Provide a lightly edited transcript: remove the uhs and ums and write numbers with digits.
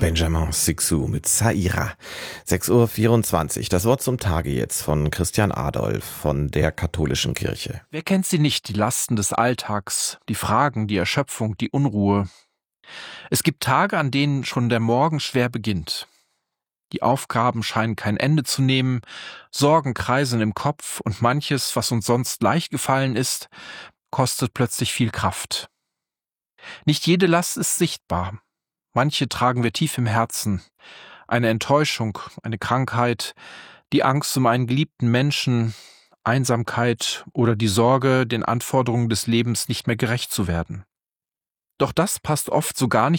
Benjamin Sixou mit Saira. 6:24 Uhr. Das Wort zum Tage jetzt von Christian Adolf von der Katholischen Kirche. Wer kennt sie nicht, die Lasten des Alltags, die Fragen, die Erschöpfung, die Unruhe? Es gibt Tage, an denen schon der Morgen schwer beginnt. Die Aufgaben scheinen kein Ende zu nehmen, Sorgen kreisen im Kopf und manches, was uns sonst leicht gefallen ist, kostet plötzlich viel Kraft. Nicht jede Last ist sichtbar. Manche tragen wir tief im Herzen. Eine Enttäuschung, eine Krankheit, die Angst um einen geliebten Menschen, Einsamkeit oder die Sorge, den Anforderungen des Lebens nicht mehr gerecht zu werden. Doch das passt oft so gar nicht